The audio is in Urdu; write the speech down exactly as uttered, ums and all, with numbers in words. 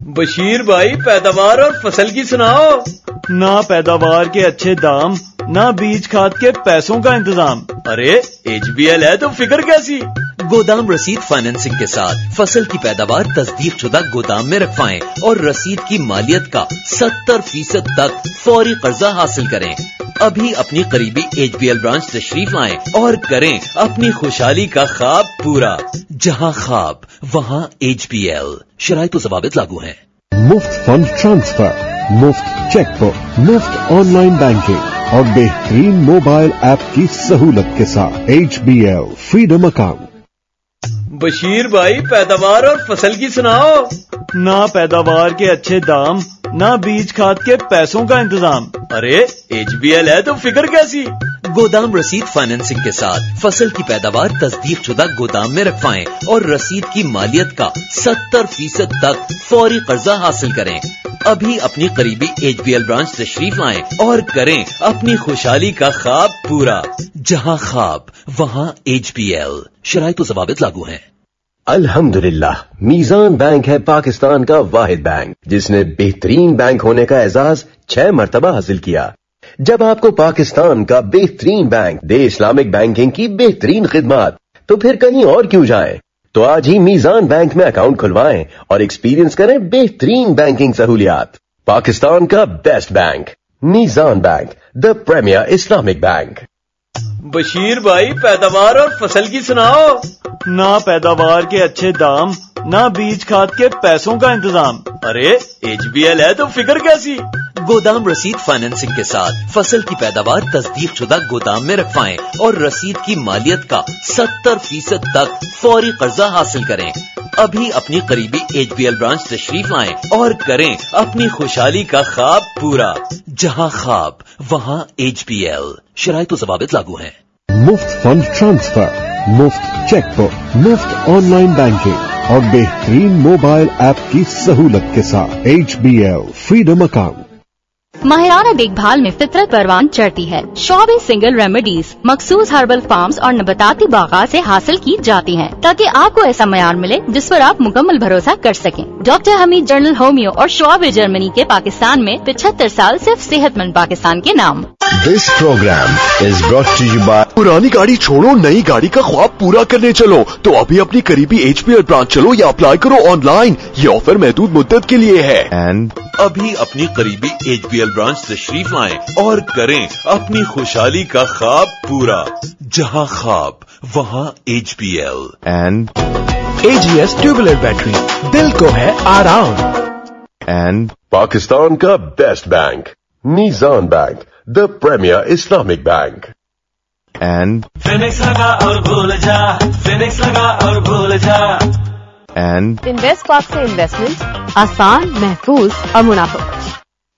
بشیر بھائی پیداوار اور فصل کی سناؤ۔ نہ پیداوار کے اچھے دام، نہ بیج کھاد کے پیسوں کا انتظام۔ ارے ایچ بی ایل ہے تو فکر کیسی؟ گودام رسید فائنینسنگ کے ساتھ فصل کی پیداوار تصدیق شدہ گودام میں رکھوائیں اور رسید کی مالیت کا ستر فیصد تک فوری قرضہ حاصل کریں۔ ابھی اپنی قریبی ایچ بی ایل برانچ تشریف لائیں اور کریں اپنی خوشحالی کا خواب پورا۔ جہاں خواب وہاں ایچ بی ایل۔ شرائط و ضوابط لاگو ہیں۔ مفت فنڈ ٹرانسفر، مفت چیک بک، مفت آن لائن بینکنگ اور بہترین موبائل ایپ کی سہولت کے ساتھ H be L freedom account. Bashir بھائی پیداوار اور فصل کی سناؤ۔ نہ پیداوار کے اچھے دام، نہ بیج کھاد کے پیسوں کا انتظام۔ ارے ایچ بی ایل ہے تو فکر کیسی؟ گودام رسید فائنینسنگ کے ساتھ فصل کی پیداوار تصدیق شدہ گودام میں رکھوائیں اور رسید کی مالیت کا ستر فیصد تک فوری قرضہ حاصل کریں۔ ابھی اپنی قریبی ایچ بی ایل برانچ تشریف لائیں اور کریں اپنی خوشحالی کا خواب پورا۔ جہاں خواب وہاں ایچ بی ایل۔ شرائط و ضوابط لاگو ہیں۔ الحمدللہ، میزان بینک ہے پاکستان کا واحد بینک جس نے بہترین بینک ہونے کا اعزاز چھ مرتبہ حاصل کیا۔ جب آپ کو پاکستان کا بہترین بینک دے اسلامک بینکنگ کی بہترین خدمات، تو پھر کہیں اور کیوں جائیں؟ تو آج ہی میزان بینک میں اکاؤنٹ کھلوائیں اور ایکسپیرینس کریں بہترین بینکنگ سہولیات۔ پاکستان کا بیسٹ بینک، میزان بینک، دی پریمیئر اسلامک بینک۔ بشیر بھائی پیداوار اور فصل کی سناؤ۔ نہ پیداوار کے اچھے دام، نہ بیج کھاد کے پیسوں کا انتظام۔ ارے ایچ بی ایل ہے تو فکر کیسی؟ گودام رسید فائنینسنگ کے ساتھ فصل کی پیداوار تصدیق شدہ گودام میں رکھوائیں اور رسید کی مالیت کا ستر فیصد تک فوری قرضہ حاصل کریں۔ ابھی اپنی قریبی ایچ بی ایل برانچ تشریف لائیں اور کریں اپنی خوشحالی کا خواب پورا۔ جہاں خواب وہاں ایچ بی ایل۔ شرائط و ضوابط لاگو ہیں۔ مفت فنڈ ٹرانسفر، مفت چیک بک، مفت آن لائن بینکنگ اور بہترین موبائل ایپ کی سہولت کے ساتھ H be L freedom account. ماہرانہ دیکھ بھال میں فطرت پروان چڑھتی ہے۔ شعبے سنگل ریمیڈیز مخصوص ہربل فارمز اور نباتاتی باغات سے حاصل کی جاتی ہیں تاکہ آپ کو ایسا معیار ملے جس پر آپ مکمل بھروسہ کر سکیں۔ ڈاکٹر حمید جنرل ہومیو اور شعبے جرمنی کے پاکستان میں پچہتر سال صرف صحت مند پاکستان کے نام۔ This program is brought to you by پرانی گاڑی چھوڑو، نئی گاڑی کا خواب پورا کرنے چلو تو ابھی اپنی قریبی ایچ بی ایل برانچ چلو یا اپلائی کرو آن لائن۔ یہ آفر محدود مدت کے لیے ہے۔ And ابھی اپنی قریبی ایچ بی ایل برانچ تشریف لائیں اور کریں اپنی خوشحالی کا خواب پورا۔ جہاں خواب وہاں H be L. and a G S ٹیوبولر battery, دل کو ہے آرام۔ and پاکستان کا بیسٹ بینک، میزان bank, the premiere Islamic bank. and Phoenix لگا اور بھول جا، فینکس لگا اور بھول جا۔ and انویسٹ پاک سے انویسٹمنٹ آسان، محفوظ اور منافع۔